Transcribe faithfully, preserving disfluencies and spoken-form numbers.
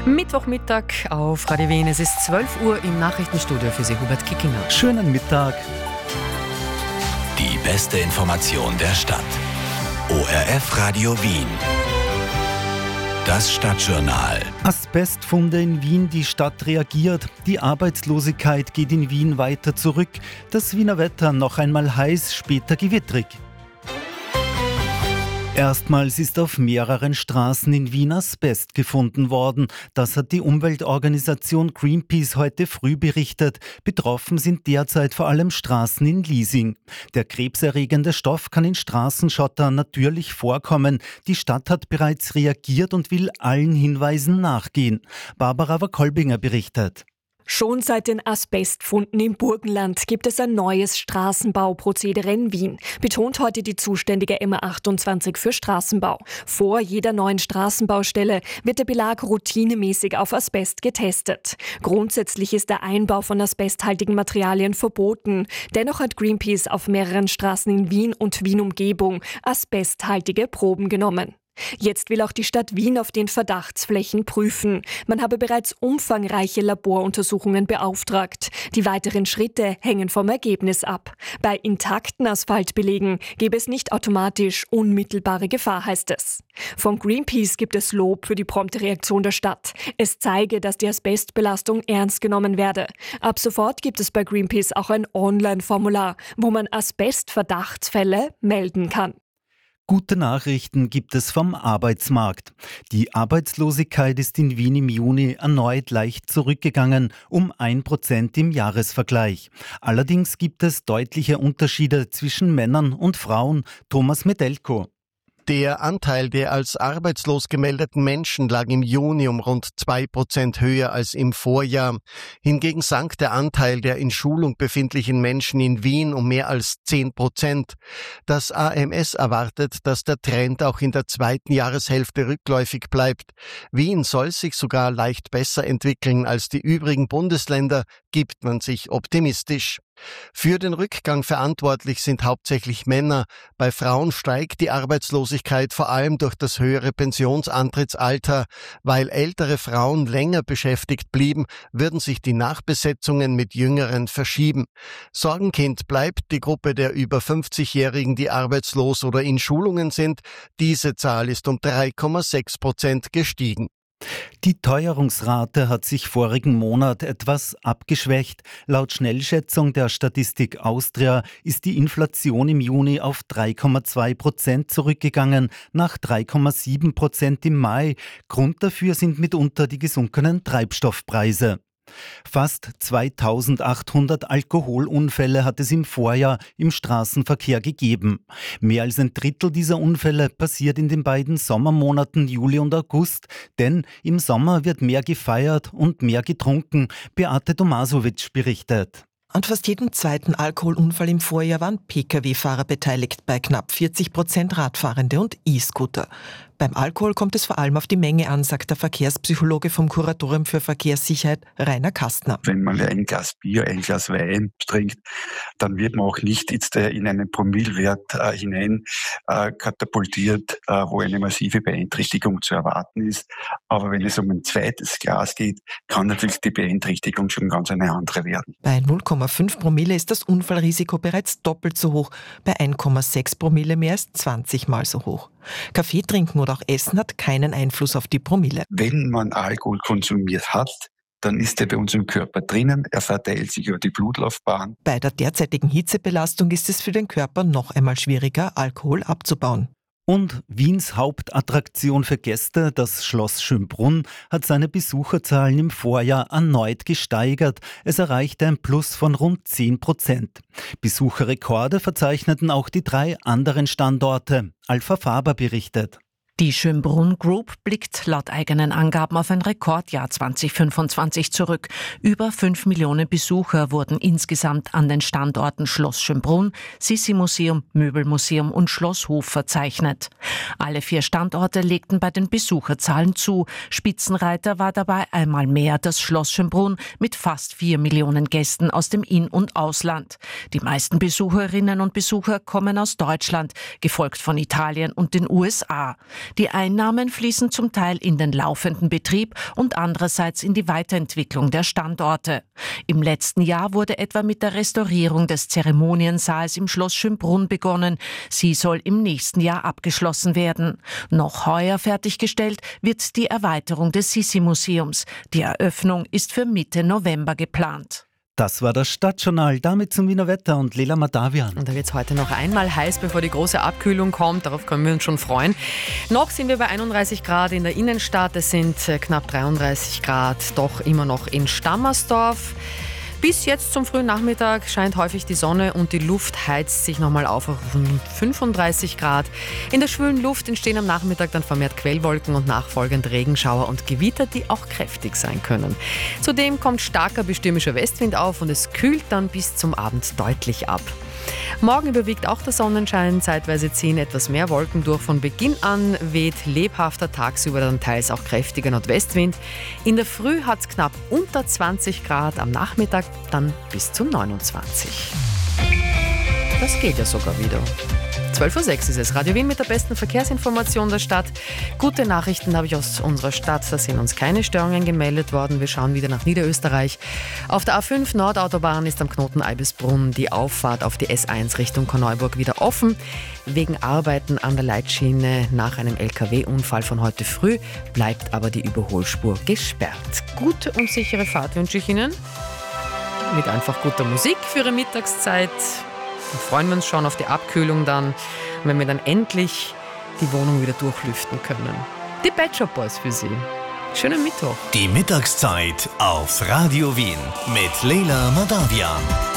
Mittwochmittag auf Radio Wien. Es ist zwölf Uhr im Nachrichtenstudio für Sie, Hubert Kickinger. Schönen Mittag. Die beste Information der Stadt. O R F Radio Wien. Das Stadtjournal. Asbestfunde in Wien, die Stadt reagiert. Die Arbeitslosigkeit geht in Wien weiter zurück. Das Wiener Wetter noch einmal heiß, später gewittrig. Erstmals ist auf mehreren Straßen in Wien Asbest gefunden worden. Das hat die Umweltorganisation Greenpeace heute früh berichtet. Betroffen sind derzeit vor allem Straßen in Liesing. Der krebserregende Stoff kann in Straßenschotter natürlich vorkommen. Die Stadt hat bereits reagiert und will allen Hinweisen nachgehen. Barbara Wakolbinger berichtet. Schon seit den Asbestfunden im Burgenland gibt es ein neues Straßenbauprozedere in Wien, betont heute die zuständige M A achtundzwanzig für Straßenbau. Vor jeder neuen Straßenbaustelle wird der Belag routinemäßig auf Asbest getestet. Grundsätzlich ist der Einbau von asbesthaltigen Materialien verboten. Dennoch hat Greenpeace auf mehreren Straßen in Wien und Wien-Umgebung asbesthaltige Proben genommen. Jetzt will auch die Stadt Wien auf den Verdachtsflächen prüfen. Man habe bereits umfangreiche Laboruntersuchungen beauftragt. Die weiteren Schritte hängen vom Ergebnis ab. Bei intakten Asphaltbelegen gäbe es nicht automatisch unmittelbare Gefahr, heißt es. Von Greenpeace gibt es Lob für die prompte Reaktion der Stadt. Es zeige, dass die Asbestbelastung ernst genommen werde. Ab sofort gibt es bei Greenpeace auch ein Online-Formular, wo man Asbestverdachtsfälle melden kann. Gute Nachrichten gibt es vom Arbeitsmarkt. Die Arbeitslosigkeit ist in Wien im Juni erneut leicht zurückgegangen, um ein Prozent im Jahresvergleich. Allerdings gibt es deutliche Unterschiede zwischen Männern und Frauen. Thomas Medelko. Der Anteil der als arbeitslos gemeldeten Menschen lag im Juni um rund zwei Prozent höher als im Vorjahr. Hingegen sank der Anteil der in Schulung befindlichen Menschen in Wien um mehr als zehn Prozent. Das A M S erwartet, dass der Trend auch in der zweiten Jahreshälfte rückläufig bleibt. Wien soll sich sogar leicht besser entwickeln als die übrigen Bundesländer, gibt man sich optimistisch. Für den Rückgang verantwortlich sind hauptsächlich Männer. Bei Frauen steigt die Arbeitslosigkeit vor allem durch das höhere Pensionsantrittsalter. Weil ältere Frauen länger beschäftigt blieben, würden sich die Nachbesetzungen mit Jüngeren verschieben. Sorgenkind bleibt die Gruppe der über fünfzigjährigen, die arbeitslos oder in Schulungen sind. Diese Zahl ist um drei Komma sechs Prozent gestiegen. Die Teuerungsrate hat sich vorigen Monat etwas abgeschwächt. Laut Schnellschätzung der Statistik Austria ist die Inflation im Juni auf drei Komma zwei Prozent zurückgegangen, nach drei Komma sieben Prozent im Mai. Grund dafür sind mitunter die gesunkenen Treibstoffpreise. Fast zweitausendachthundert Alkoholunfälle hat es im Vorjahr im Straßenverkehr gegeben. Mehr als ein Drittel dieser Unfälle passiert in den beiden Sommermonaten Juli und August, denn im Sommer wird mehr gefeiert und mehr getrunken. Beate Tomasovic berichtet. An fast jedem zweiten Alkoholunfall im Vorjahr waren Pkw-Fahrer beteiligt, bei knapp vierzig Prozent Radfahrende und E-Scooter. Beim Alkohol kommt es vor allem auf die Menge an, sagt der Verkehrspsychologe vom Kuratorium für Verkehrssicherheit, Rainer Kastner. Wenn man ein Glas Bier, ein Glas Wein trinkt, dann wird man auch nicht jetzt in einen Promillewert äh, hinein äh, katapultiert, äh, wo eine massive Beeinträchtigung zu erwarten ist. Aber wenn es um ein zweites Glas geht, kann natürlich die Beeinträchtigung schon ganz eine andere werden. Bei null Komma fünf Promille ist das Unfallrisiko bereits doppelt so hoch, bei eins Komma sechs Promille mehr als zwanzig Mal so hoch. Kaffee trinken oder auch Essen hat keinen Einfluss auf die Promille. Wenn man Alkohol konsumiert hat, dann ist er bei uns im Körper drinnen, er verteilt sich über die Blutlaufbahn. Bei der derzeitigen Hitzebelastung ist es für den Körper noch einmal schwieriger, Alkohol abzubauen. Und Wiens Hauptattraktion für Gäste, das Schloss Schönbrunn, hat seine Besucherzahlen im Vorjahr erneut gesteigert. Es erreichte ein Plus von rund zehn Prozent. Besucherrekorde verzeichneten auch die drei anderen Standorte. Alpha Faber berichtet. Die Schönbrunn Group blickt laut eigenen Angaben auf ein Rekordjahr zwanzig fünfundzwanzig zurück. Über fünf Millionen Besucher wurden insgesamt an den Standorten Schloss Schönbrunn, Sissi-Museum, Möbelmuseum und Schlosshof verzeichnet. Alle vier Standorte legten bei den Besucherzahlen zu. Spitzenreiter war dabei einmal mehr das Schloss Schönbrunn mit fast vier Millionen Gästen aus dem In- und Ausland. Die meisten Besucherinnen und Besucher kommen aus Deutschland, gefolgt von Italien und den U S A. Die Einnahmen fließen zum Teil in den laufenden Betrieb und andererseits in die Weiterentwicklung der Standorte. Im letzten Jahr wurde etwa mit der Restaurierung des Zeremoniensaals im Schloss Schönbrunn begonnen. Sie soll im nächsten Jahr abgeschlossen werden. Noch heuer fertiggestellt wird die Erweiterung des Sissi-Museums. Die Eröffnung ist für Mitte November geplant. Das war das Stadtjournal, damit zum Wiener Wetter und Leila Madavian. Und da wird es heute noch einmal heiß, bevor die große Abkühlung kommt. Darauf können wir uns schon freuen. Noch sind wir bei einunddreißig Grad in der Innenstadt. Es sind knapp dreiunddreißig Grad, doch immer noch in Stammersdorf. Bis jetzt zum frühen Nachmittag scheint häufig die Sonne und die Luft heizt sich nochmal auf auf rund fünfunddreißig Grad. In der schwülen Luft entstehen am Nachmittag dann vermehrt Quellwolken und nachfolgend Regenschauer und Gewitter, die auch kräftig sein können. Zudem kommt starker bis stürmischer Westwind auf und es kühlt dann bis zum Abend deutlich ab. Morgen überwiegt auch der Sonnenschein, zeitweise ziehen etwas mehr Wolken durch. Von Beginn an weht lebhafter, tagsüber dann teils auch kräftiger Nordwestwind. In der Früh hat es knapp unter zwanzig Grad, am Nachmittag dann bis zu neunundzwanzig. Das geht ja sogar wieder. zwölf Uhr sechs ist es. Radio Wien mit der besten Verkehrsinformation der Stadt. Gute Nachrichten habe ich aus unserer Stadt. Da sind uns keine Störungen gemeldet worden. Wir schauen wieder nach Niederösterreich. Auf der A fünf Nordautobahn ist am Knoten Eibisbrunn die Auffahrt auf die S eins Richtung Korneuburg wieder offen. Wegen Arbeiten an der Leitschiene nach einem L K W-Unfall von heute früh bleibt aber die Überholspur gesperrt. Gute und sichere Fahrt wünsche ich Ihnen. Mit einfach guter Musik für Ihre Mittagszeit. Dann freuen wir uns schon auf die Abkühlung dann, wenn wir dann endlich die Wohnung wieder durchlüften können. Die Pet Shop Boys für Sie. Schönen Mittwoch. Die Mittagszeit auf Radio Wien mit Leila Madavian.